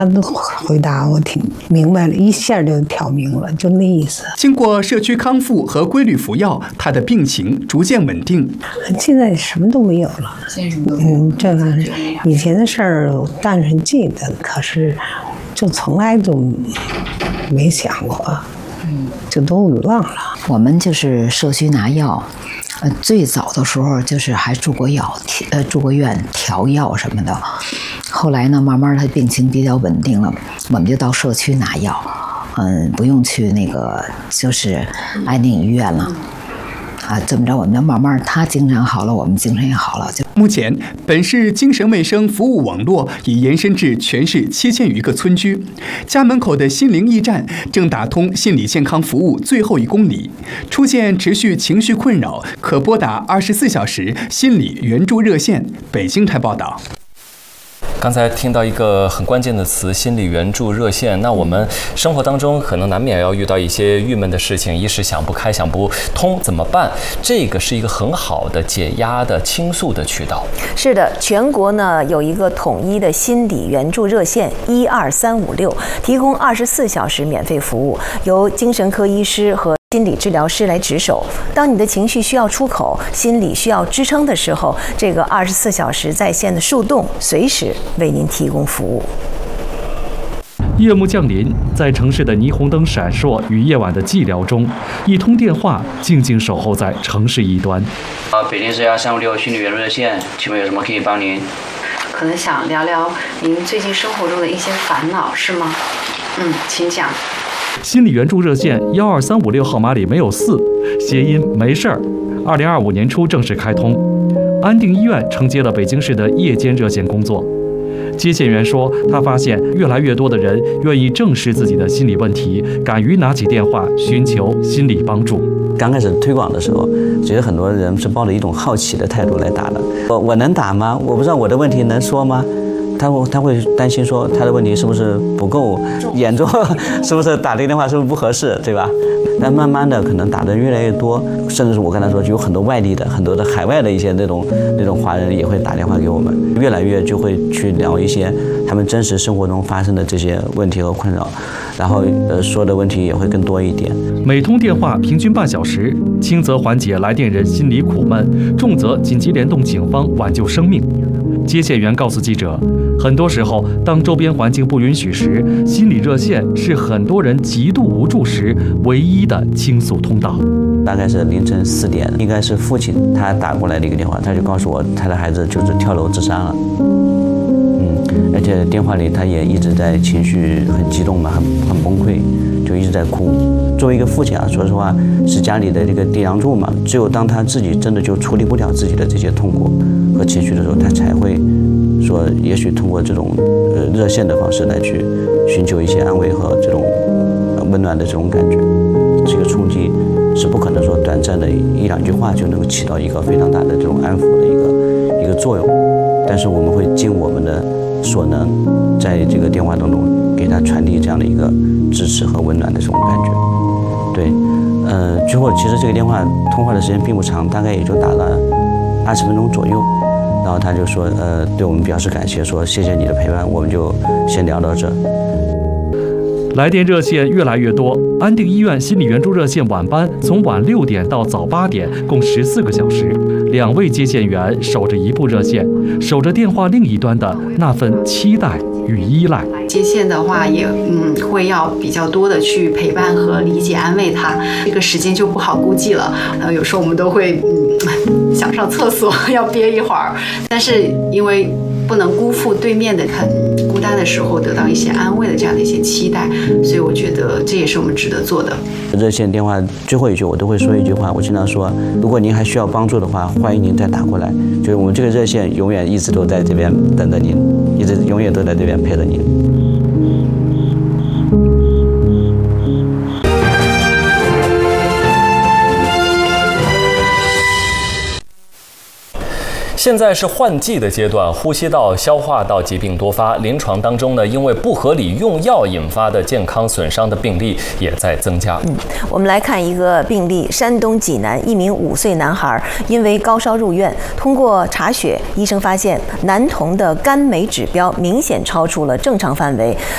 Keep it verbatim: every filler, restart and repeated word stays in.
他都回答我挺明白了，一下就挑明了，就那意思。 经过社区康复和规律服药，他的病情逐渐稳定。 现在什么都没有了，嗯，这个以前的事儿当然记得，可是就从来都没想过，嗯，就都忘了。 我们就是社区拿药。呃，最早的时候就是还住过药，呃，住过院调药什么的。后来呢，慢慢他病情比较稳定了，我们就到社区拿药，嗯，不用去那个就是安定医院了。啊，怎么着？我们就慢慢，他精神好了，我们精神也好了。就目前，本市精神卫生服务网络已延伸至全市七千余个村居。家门口的心灵驿站正打通心理健康服务最后一公里。出现持续情绪困扰，可拨打二十四小时心理援助热线。北京台报道。 刚才听到一个很关键的词，心理援助热线。那我们生活当中可能难免要遇到一些郁闷的事情，一时想不开、想不通，怎么办？这个是一个很好的解压的倾诉的渠道。 是的，全国呢有一个统一的心理援助热线一二三五六，提供二十四小时免费服务，由精神科医师和心理治疗师来值守。当你的情绪需要出口，心理需要支撑的时候，这个二十四小时在线的树洞随时为您提供服务。 夜幕降临，在城市的霓虹灯闪烁与夜晚的寂寥中，一通电话静静守候在城市一端。 啊，北京市幺三五六心理援助热线，请问有什么可以帮您？ 可能想聊聊您最近生活中的一些烦恼，是吗？嗯，请讲。 心理援助热线幺二三五六号码里没有四，谐音没事儿。二零二五年初正式开通，安定医院承接了北京市的夜间热线工作。接线员说，他发现越来越多的人愿意正视自己的心理问题，敢于拿起电话寻求心理帮助。 刚开始推广的时候，觉得很多人是抱着一种好奇的态度来打的。我我能打吗？我不知道我的问题能说吗？他会他会担心说他的问题是不是不够严重，是不是打这个电话是不是不合适，对吧？但慢慢的可能打的越来越多，甚至是我刚才说，就有很多外地的、很多的海外的一些那种那种华人也会打电话给我们，越来越就会去聊一些他们真实生活中发生的这些问题和困扰，然后呃说的问题也会更多一点。 每通电话平均半小时，轻则缓解来电人心理苦闷，重则紧急联动警方挽救生命。接线员告诉记者，很多时候，当周边环境不允许时，心理热线是很多人极度无助时唯一的倾诉通道。 大概是凌晨四点，应该是父亲他打过来的一个电话，他就告诉我他的孩子就是跳楼自杀了。嗯，而且电话里他也一直在情绪很激动嘛，很很崩溃，就一直在哭。作为一个父亲啊，说实话是家里的这个顶梁柱嘛，只有当他自己真的就处理不了自己的这些痛苦和情绪的时候，他才会说也许通过这种呃热线的方式来去寻求一些安慰和这种温暖的这种感觉。这个冲击是不可能说短暂的一两句话就能够起到一个非常大的这种安抚的一个一个作用，但是我们会尽我们的所能，在这个电话当中给他传递这样的一个支持和温暖的这种感觉。对，呃，最后其实这个电话通话的时间并不长，大概也就打了二十分钟左右。然后他就说，呃，对我们表示感谢，说谢谢你的陪伴，我们就先聊到这。 来电热线越来越多，安定医院心理援助热线晚班从晚六点到早八点，共十四个小时。两位接线员守着一部热线，守着电话另一端的那份期待与依赖。 接线的话也嗯会要比较多的去陪伴和理解安慰他，这个时间就不好估计了。呃，有时候我们都会嗯想上厕所要憋一会儿，但是因为不能辜负对面的很孤单的时候得到一些安慰的这样的一些期待，所以我觉得这也是我们值得做的。 热线电话最后一句我都会说一句话，我经常说，如果您还需要帮助的话，欢迎您再打过来。就是我们这个热线永远一直都在这边等着您，一直永远都在这边陪着您。 现在是换季的阶段，呼吸道、消化道疾病多发，临床当中呢，因为不合理用药引发的健康损伤的病例也在增加。 嗯，我们来看一个病例：山东济南一名五岁男孩因为高烧入院，通过查血，医生发现男童的肝酶指标明显超出了正常范围，